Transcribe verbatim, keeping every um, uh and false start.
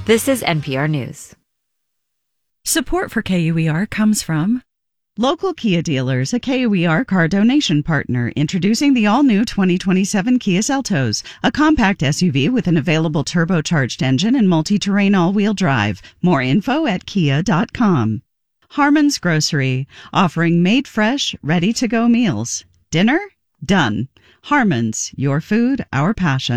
This is N P R News. Support for K U E R comes from local Kia dealers, a K U E R car donation partner, introducing the all-new twenty twenty-seven Kia Seltos, a compact S U V with an available turbocharged engine and multi-terrain all-wheel drive. More info at kia dot com. Harmon's Grocery, offering made fresh, ready-to-go meals. Dinner? Done. Harmon's, your food, our passion.